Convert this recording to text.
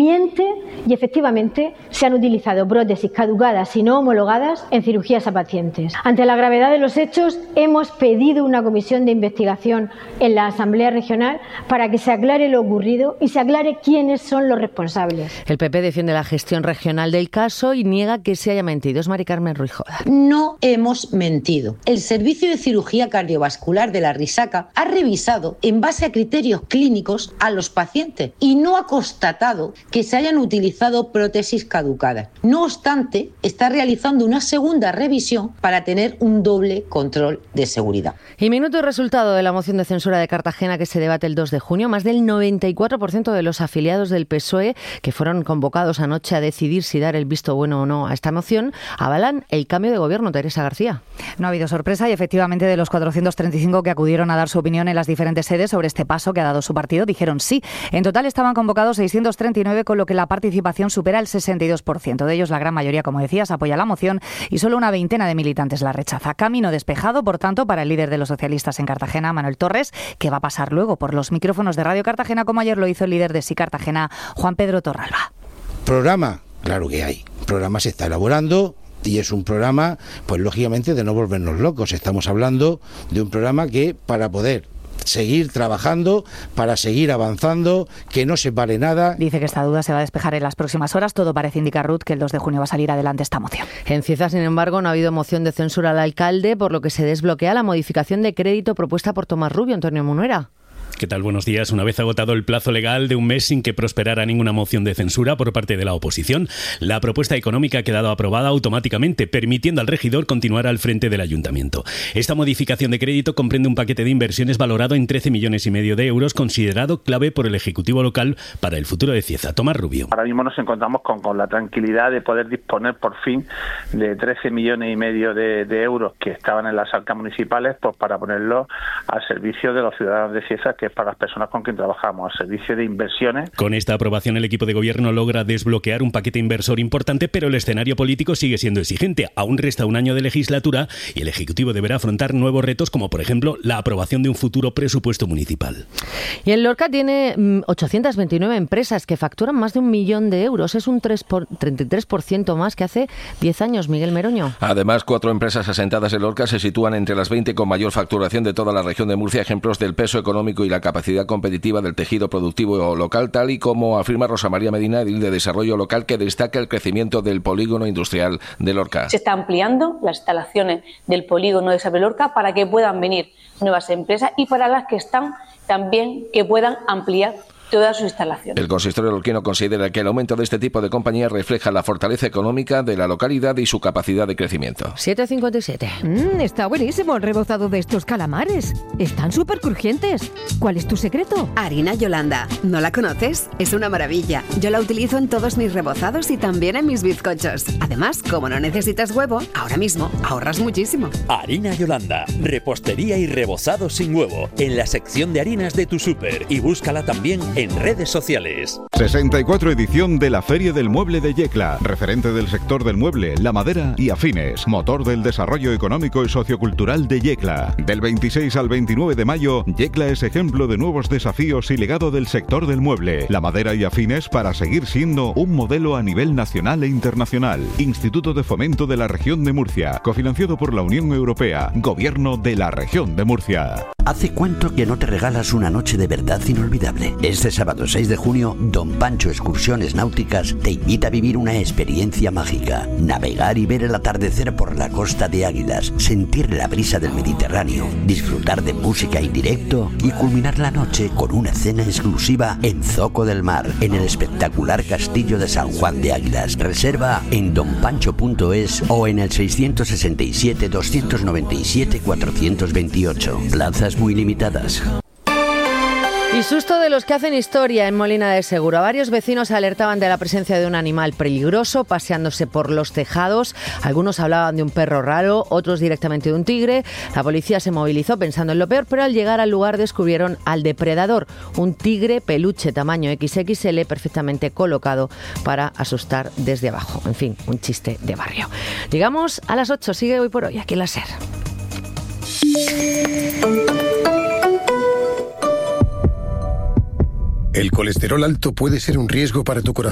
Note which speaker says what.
Speaker 1: miente y efectivamente se han utilizado prótesis caducadas y no homologadas en cirugías a pacientes. Ante la gravedad de los hechos, hemos pedido una comisión de investigación en la Asamblea Regional para que se aclare lo ocurrido y se aclare quiénes son los responsables.
Speaker 2: El PP defiende la gestión regional del caso y niega que se haya mentido. Es Mari Carmen Ruiz Joda.
Speaker 3: No hemos mentido. El Servicio de Cirugía Cardiovascular de la Risaca ha revisado en base a criterios clínicos a los pacientes y no ha constatado que se hayan utilizado prótesis caducadas. No obstante, está realizando una segunda revisión para tener un doble control de seguridad.
Speaker 2: Y minuto y resultado de la moción de censura de Cartagena que se debate el 2 de junio. Más del 94% de los afiliados del PSOE que fueron convocados anoche a decidir si dar el visto bueno o no a esta moción avalan el cambio de gobierno. Teresa García.
Speaker 4: No ha habido sorpresa y efectivamente de los 435 que acudieron a dar su opinión en las diferentes sedes sobre este paso que ha dado su partido, dijeron sí. En total estaban convocados 639, con lo que la participación supera el 62%. De ellos, la gran mayoría, como decías, apoya la moción y solo una veintena de militantes la rechaza. Camino despejado, por tanto, para el líder de los socialistas en Cartagena, Manuel Torres, que va a pasar luego por los micrófonos de Radio Cartagena, como ayer lo hizo el líder de Sí Cartagena, Juan Pedro Torralba.
Speaker 5: Programa, claro que hay. Programa se está elaborando. Y es un programa, pues lógicamente, de no volvernos locos. Estamos hablando de un programa que, para poder seguir trabajando, para seguir avanzando, que no se pare nada.
Speaker 4: Dice que esta duda se va a despejar en las próximas horas. Todo parece indicar, Ruth, que el 2 de junio va a salir adelante esta moción.
Speaker 2: En Cieza, sin embargo, no ha habido moción de censura al alcalde, por lo que se desbloquea la modificación de crédito propuesta por Tomás Rubio. Antonio Munuera.
Speaker 6: ¿Qué tal? Buenos días. Una vez agotado el plazo legal de un mes sin que prosperara ninguna moción de censura por parte de la oposición, la propuesta económica ha quedado aprobada automáticamente, permitiendo al regidor continuar al frente del ayuntamiento. Esta modificación de crédito comprende un paquete de inversiones valorado en 13,5 millones de euros, considerado clave por el Ejecutivo local para el futuro de Cieza. Tomás Rubio.
Speaker 7: Ahora mismo nos encontramos con la tranquilidad de poder disponer por fin de 13,5 millones de euros que estaban en las arcas municipales, pues para ponerlos al servicio de los ciudadanos de Cieza, que es para las personas con quien trabajamos, al servicio de inversiones.
Speaker 6: Con esta aprobación el equipo de gobierno logra desbloquear un paquete inversor importante, pero el escenario político sigue siendo exigente. Aún resta un año de legislatura y el Ejecutivo deberá afrontar nuevos retos, como por ejemplo la aprobación de un futuro presupuesto municipal.
Speaker 2: Y el Lorca tiene 829 empresas que facturan más de 1 millón de euros. Es un 33% más que hace 10 años, Miguel Meroño.
Speaker 8: Además, 4 empresas asentadas en Lorca se sitúan entre las 20 con mayor facturación de toda la región de Murcia, ejemplos del peso económico y la capacidad competitiva del tejido productivo local, tal y como afirma Rosa María Medina, edil de Desarrollo Local, que destaca el crecimiento del polígono industrial de Lorca.
Speaker 9: Se está ampliando las instalaciones del polígono de Isabel Lorca para que puedan venir nuevas empresas y para las que están también que puedan ampliar todas sus instalaciones.
Speaker 8: El consistorio lorquino considera que el aumento de este tipo de compañías refleja la fortaleza económica de la localidad y su capacidad de crecimiento.
Speaker 2: 7,57.
Speaker 10: Está buenísimo el rebozado de estos calamares. Están súper crujientes. ¿Cuál es tu secreto?
Speaker 11: Harina Yolanda. ¿No la conoces? Es una maravilla. Yo la utilizo en todos mis rebozados y también en mis bizcochos. Además, como no necesitas huevo, ahora mismo ahorras muchísimo.
Speaker 12: Harina Yolanda. Repostería y rebozado sin huevo. En la sección de harinas de tu súper. Y búscala también en redes sociales.
Speaker 13: 64 edición de la Feria del Mueble de Yecla, referente del sector del mueble, la madera y afines, motor del desarrollo económico y sociocultural de Yecla. Del 26 al 29 de mayo, Yecla es ejemplo de nuevos desafíos y legado del sector del mueble, la madera y afines para seguir siendo un modelo a nivel nacional e internacional. Instituto de Fomento de la Región de Murcia, cofinanciado por la Unión Europea, Gobierno de la Región de Murcia.
Speaker 14: ¿Hace cuánto que no te regalas una noche de verdad inolvidable? Este sábado 6 de junio, Don Pancho Excursiones Náuticas te invita a vivir una experiencia mágica. Navegar y ver el atardecer por la costa de Águilas, sentir la brisa del Mediterráneo, disfrutar de música en directo y culminar la noche con una cena exclusiva en Zoco del Mar, en el espectacular castillo de San Juan de Águilas. Reserva en donpancho.es o en el 667 297 428. Plazas muy limitadas.
Speaker 2: Y susto de los que hacen historia en Molina de Segura. Varios vecinos alertaban de la presencia de un animal peligroso paseándose por los tejados. Algunos hablaban de un perro raro, otros directamente de un tigre. La policía se movilizó pensando en lo peor, pero al llegar al lugar descubrieron al depredador, un tigre peluche tamaño XXL perfectamente colocado para asustar desde abajo. En fin, un chiste de barrio. Llegamos a las 8, sigue Hoy por Hoy, aquí en la SER.
Speaker 15: El colesterol alto puede ser un riesgo para tu corazón.